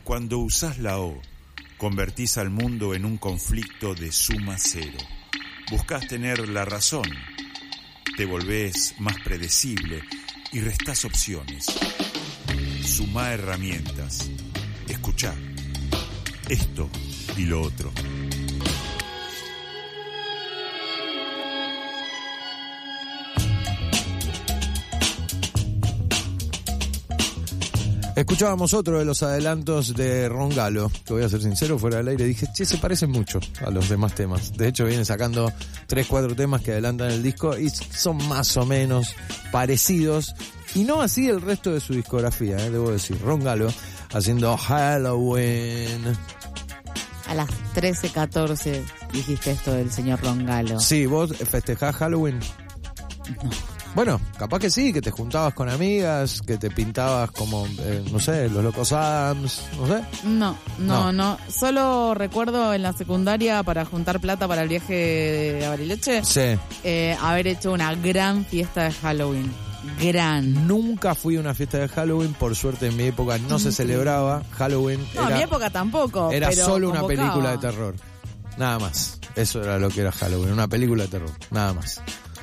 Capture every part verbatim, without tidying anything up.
Cuando usás la O, convertís al mundo en un conflicto de suma cero. Buscás tener la razón, te volvés más predecible y restás opciones. Sumá herramientas, escuchá esto y lo otro. Escuchábamos otro de los adelantos de Ron Galo, que voy a ser sincero, fuera del aire dije, che, se parecen mucho a los demás temas. De hecho, viene sacando tres, cuatro temas que adelantan el disco y son más o menos parecidos. Y no así el resto de su discografía, eh, debo decir. Ron Galo haciendo Halloween. A las trece catorce dijiste esto del señor Ron Galo. Sí, ¿vos festejás Halloween? No. Bueno, capaz que sí, que te juntabas con amigas, que te pintabas como, eh, no sé, los Locos Adams, no sé. No, no, no, no. Solo recuerdo en la secundaria para juntar plata para el viaje de Bariloche, Sí. eh, haber hecho una gran fiesta de Halloween. Gran. Nunca fui a una fiesta de Halloween, por suerte en mi época no se celebraba. Halloween No, en era, mi época tampoco. era pero solo una convocaba. película de terror. Nada más. Eso era lo que era Halloween, una película de terror. Nada más.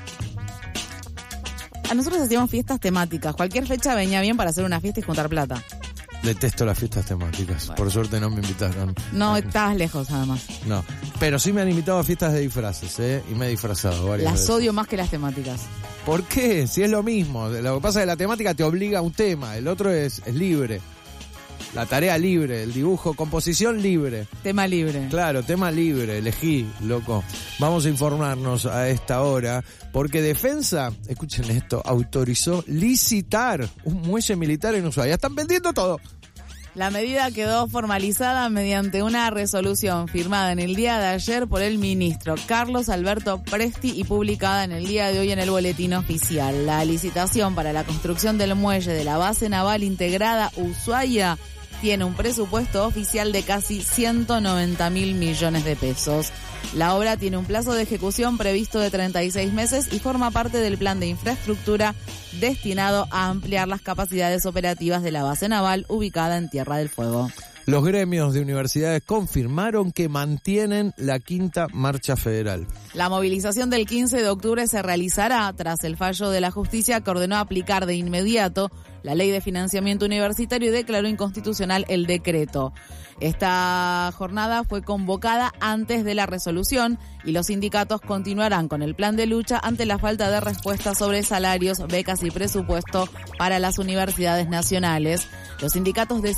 A nosotros hacíamos fiestas temáticas. Cualquier fecha venía bien para hacer una fiesta y juntar plata. Detesto las fiestas temáticas. Bueno. Por suerte no me invitaron. No estás lejos, además. No. Pero sí me han invitado a fiestas de disfraces, ¿eh? Y me he disfrazado varias Las veces. odio más que las temáticas. ¿Por qué? Si es lo mismo. Lo que pasa es que la temática te obliga a un tema. El otro es, es libre. La tarea libre, el dibujo, composición libre. Tema libre. Claro, tema libre, elegí, loco. Vamos a informarnos a esta hora, porque Defensa, escuchen esto, autorizó licitar un muelle militar en Ushuaia. Están vendiendo todo. La medida quedó formalizada mediante una resolución firmada en el día de ayer por el ministro Carlos Alberto Presti y publicada en el día de hoy en el boletín oficial. La licitación para la construcción del muelle de la base naval integrada Ushuaia tiene un presupuesto oficial de casi ciento noventa mil millones de pesos. La obra tiene un plazo de ejecución previsto de treinta y seis meses y forma parte del plan de infraestructura destinado a ampliar las capacidades operativas de la base naval ubicada en Tierra del Fuego. Los gremios de universidades confirmaron que mantienen la quinta marcha federal. La movilización del quince de octubre se realizará tras el fallo de la justicia que ordenó aplicar de inmediato la ley de financiamiento universitario y declaró inconstitucional el decreto. Esta jornada fue convocada antes de la resolución y los sindicatos continuarán con el plan de lucha ante la falta de respuesta sobre salarios, becas y presupuesto para las universidades nacionales. Los sindicatos de